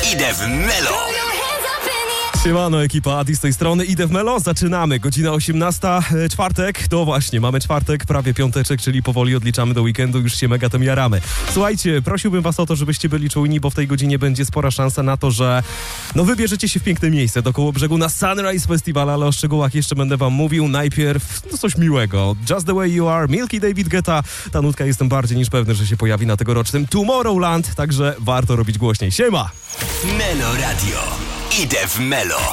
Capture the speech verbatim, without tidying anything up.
Idę w Melo. Siemano ekipa, Adi z tej strony, idę w Melo, zaczynamy, godzina osiemnasta, e, czwartek, to właśnie, mamy czwartek, prawie piąteczek, czyli powoli odliczamy do weekendu, już się mega tym jaramy. Słuchajcie, prosiłbym was o to, żebyście byli czujni, bo w tej godzinie będzie spora szansa na to, że no wybierzecie się w piękne miejsce do Kołobrzegu na Sunrise Festival, ale o szczegółach jeszcze będę wam mówił. Najpierw no coś miłego, Just the Way You Are, Milky David Guetta, ta nutka jestem bardziej niż pewny, że się pojawi na tegorocznym Tomorrowland, także warto robić głośniej. Siema! Melo Radio. Idę w Melo.